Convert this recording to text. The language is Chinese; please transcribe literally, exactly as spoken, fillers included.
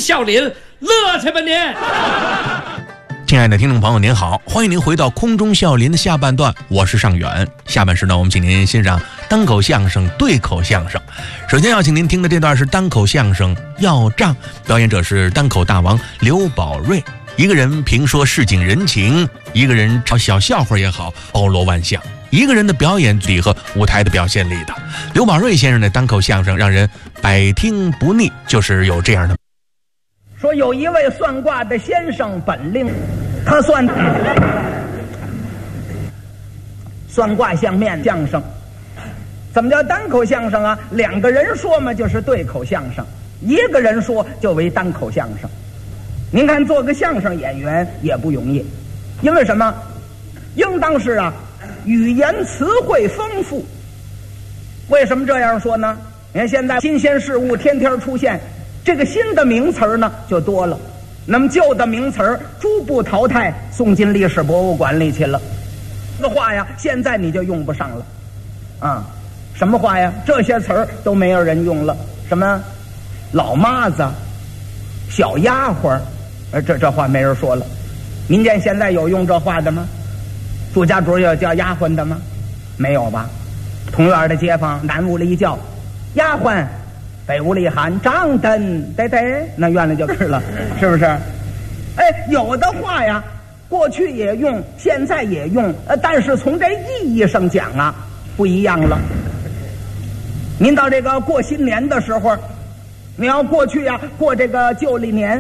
笑林，乐去吧您！ 亲爱的听众朋友您好，欢迎您回到空中笑林的下半段，我是尚远。下半时呢，我们请您欣赏单口相声、对口相声。首先要请您听的这段是单口相声《要账》，表演者是单口大王刘宝瑞。一个人评说市井人情，一个人炒小笑话也好，包罗万象。一个人的表演力和舞台的表现力的刘宝瑞先生的单口相声让人百听不腻，就是有这样的。 说有一位算卦的先生本领，他算算卦相面相声。怎么叫单口相声啊？两个人说嘛就是对口相声，一个人说就为单口相声。您看做个相声演员也不容易，因为什么？应当是啊语言词汇丰富。为什么这样说呢？你看现在新鲜事物天天出现，这个新的名词呢就多了，那么旧的名词逐步淘汰，送进历史博物馆里去了。这话呀现在你就用不上了啊！什么话呀？这些词儿都没有人用了，什么老妈子、小丫鬟，呃，这这话没人说了。民间现在有用这话的吗？住家主有叫丫鬟的吗？没有吧？同院的街坊南屋里一叫丫鬟，北屋里喊张灯得得，那院里就是了，是不是？哎，有的话呀过去也用，现在也用，呃，但是从这意义上讲啊不一样了。您到这个过新年的时候，你要过去呀过这个旧历年，